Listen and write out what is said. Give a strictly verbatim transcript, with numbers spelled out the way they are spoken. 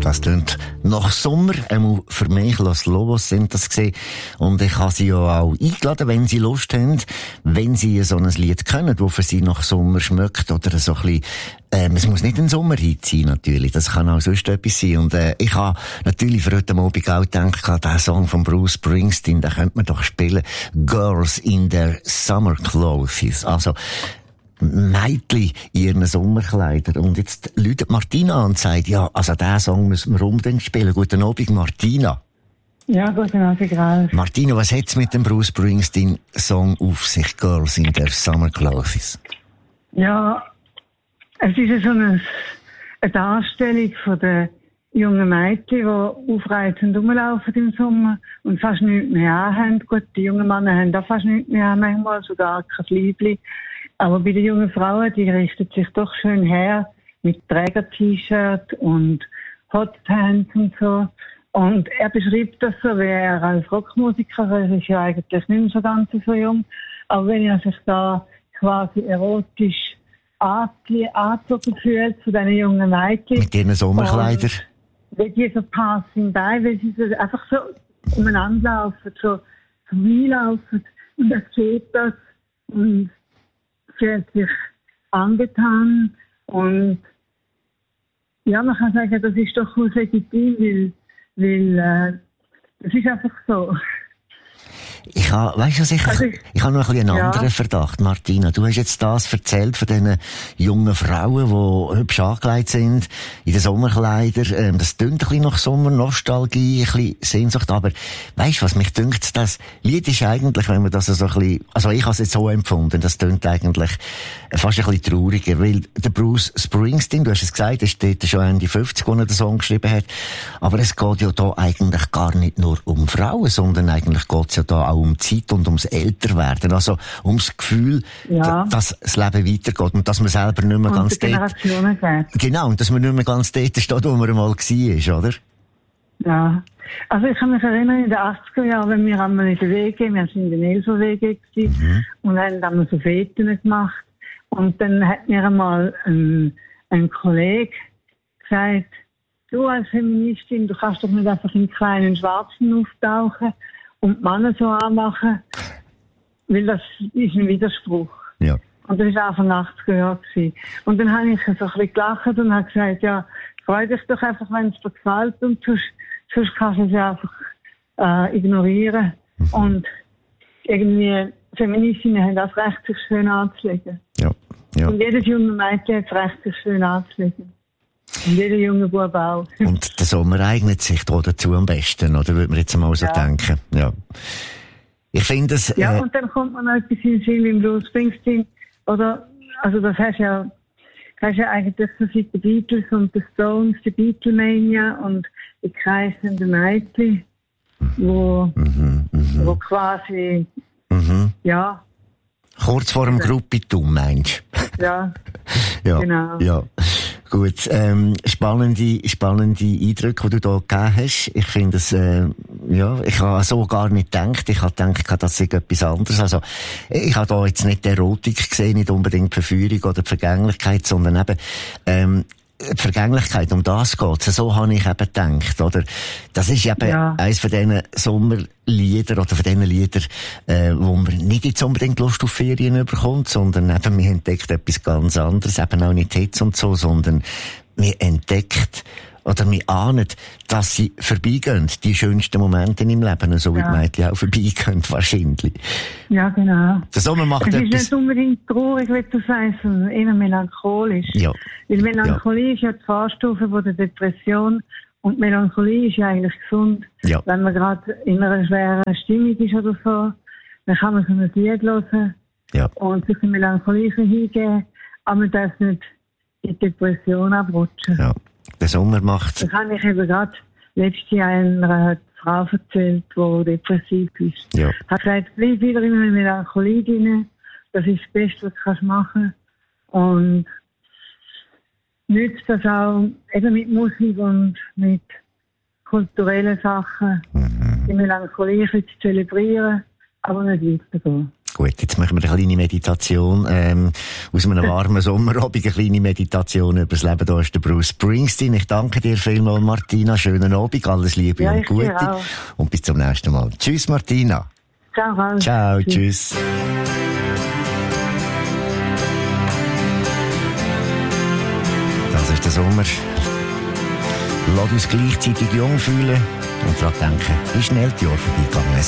Das klingt nach Sommer, einmal für mich, Los Lobos sind das gesehen. Und ich habe sie ja auch eingeladen, wenn sie Lust haben, wenn sie so ein Lied können, das für sie nach Sommer schmeckt oder so ein bisschen, ähm, es muss nicht ein Sommerhit sein, natürlich. Das kann auch sonst etwas sein. Und, äh, ich habe natürlich für heute Abend auch gedacht, der Song von Bruce Springsteen, den könnte man doch spielen. Girls in their Summer Clothes. Also, Mädchen in ihren Sommerkleidern. Und jetzt läutet Martina und sagt, ja, also diesen Song müssen wir unbedingt spielen. Guten Abend, Martina. Ja, guten Abend, Ralf. Martina, was hat's mit dem Bruce Springsteen Song auf sich, Girls in their Summer Clothes? Ja, es ist so eine, eine Darstellung von den jungen Mädchen, die aufreizend rumlaufen im Sommer und fast nichts mehr anhaben. Gut, die jungen Männer haben da fast nichts mehr an, manchmal sogar kein Liebli. Aber bei den jungen Frauen, die richtet sich doch schön her mit Träger-T-Shirt und Hotpants und so. Und er beschreibt das so, wie er als Rockmusiker, er ist ja eigentlich nicht mehr so ganz so jung, aber wenn er sich da quasi erotisch angezogen fühlt zu diesen jungen Mädchen. Mit ihren Sommerkleidern. Wie die so passing by, weil sie so einfach so umeinander laufen, so vorbeilaufen und er sieht das und fühlt sich angetan und ja, man kann sagen, das ist doch legitim, weil, weil äh, das ist einfach so. Ich habe, weißt du, sicher, also ich, ich habe noch ein bisschen einen ja. anderen Verdacht, Martina. Du hast jetzt das erzählt von diesen jungen Frauen, die hübsch angelegt sind, in den Sommerkleidern. Ähm, das klingt ein bisschen nach Sommernostalgie, ein bisschen Sehnsucht. Aber weißt du was, mich dünkt, das Lied ist eigentlich, wenn man das so ein bisschen, also ich habe es jetzt so empfunden, das klingt eigentlich fast ein bisschen trauriger, weil der Bruce Springsteen, du hast es gesagt, er steht schon Ende fünfzig, als er den Song geschrieben hat. Aber es geht ja da eigentlich gar nicht nur um Frauen, sondern eigentlich geht es ja da auch um Zeit und ums Älterwerden. Also ums Gefühl, ja. dass das Leben weitergeht und dass man selber nicht mehr und ganz dort... Geht. Genau, und dass man nicht mehr ganz dort steht, wo man einmal war, oder? Ja. Also ich kann mich erinnern, in den achtziger Jahren, wenn wir einmal in der W G, wir waren in der Nelso-W G mhm. und haben dann so Feten gemacht. Und dann hat mir einmal ein, ein Kollege gesagt, du als Feministin, du kannst doch nicht einfach in kleinen Schwarzen auftauchen und die Männer so anmachen, weil das ist ein Widerspruch. Ja. Und das war Anfang achtziger Jahre. Und dann habe ich so ein bisschen gelacht und habe gesagt, ja, freu dich doch einfach, wenn es dir gefällt und sonst, sonst kannst du es ja einfach äh, ignorieren. Mhm. Und irgendwie, Feministinnen haben das Recht, sich schön anzulegen. Ja. Ja. Und jedes junge Mädchen hat das Recht, sich schön anzulegen. Und jeder junge Bub auch. Und der Sommer eignet sich da dazu am besten, oder? Würde man jetzt mal so ja. denken. Ja. Ich finde es... Äh ja, und dann kommt man noch etwas in den Sinn im Bruce Springsteen. Oder, also das hast ja, hast ja eigentlich so seit den Beatles und den Stones, die Beatlemania und die kreisenden Mädchen, wo, mhm, mh. wo quasi, mhm. ja... Kurz vor dem Gruppitum, meinst du? Ja, ja, genau. Ja. Gut, ähm, spannende, spannende Eindrücke, die du da gegeben hast. Ich finde es, äh, ja, ich habe so gar nicht gedacht. Ich habe gedacht, das sei etwas anderes. Also, ich habe da jetzt nicht die Erotik gesehen, nicht unbedingt die Verführung oder die Vergänglichkeit, sondern eben, ähm, die Vergänglichkeit, um das geht's. So habe ich eben gedacht, oder? Das ist eben ja. eines von diesen Sommerliedern oder von diesen Liedern, äh, wo man nicht jetzt unbedingt Lust auf Ferien bekommt, sondern eben, man entdeckt etwas ganz anderes, eben auch nicht Hitz und so, sondern man entdeckt oder man ahnt, dass sie vorbeigehen, die schönsten Momente im Leben, so wie ja. die Mädchen auch vorbeigehen, wahrscheinlich. Ja, genau. Der Sommer macht es etwas... ist nicht unbedingt traurig, wie du sagst, sondern eher melancholisch. Ja. Weil Melancholie ja. ist ja die Vorstufe von der Depression und Melancholie ist ja eigentlich gesund. Ja. Wenn man gerade in einer schweren Stimmung ist oder so, dann kann man so ein Lied hören ja. und sich in Melancholie hingeben, aber man darf nicht in die Depression abrutschen. Ja. Der Sommer macht... Das habe ich eben gerade letztes Jahr einer Frau erzählt, die depressiv ist. Ja. Hat gesagt, bleib wieder in eine Melancholie drin. Das ist das Beste, was du kannst machen. Und nützt das auch eben mit Musik und mit kulturellen Sachen, mhm. die Melancholie zu zelebrieren, aber nicht weitergehen. Gut, jetzt machen wir eine kleine Meditation, ähm, aus einem warmen Sommerabend, eine kleine Meditation über das Leben. Da ist der Bruce Springsteen. Ich danke dir vielmals, Martina. Schönen Abend, alles Liebe ja, und Gute. Und bis zum nächsten Mal. Tschüss, Martina. Ciao, Paul. Ciao, tschüss. tschüss. Das ist der Sommer. Lass uns gleichzeitig jung fühlen und daran denken, wie schnell die Jahre vorbeigegangen sind.